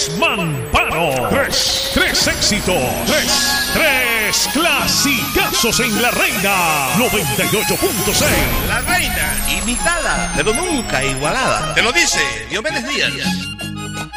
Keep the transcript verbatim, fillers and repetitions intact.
Tres Mampano. Tres, tres éxitos. Tres, tres clasicazos en La Reina. noventa y ocho punto seis. La Reina, imitada, pero nunca igualada. Te lo dice Diomedes Díaz.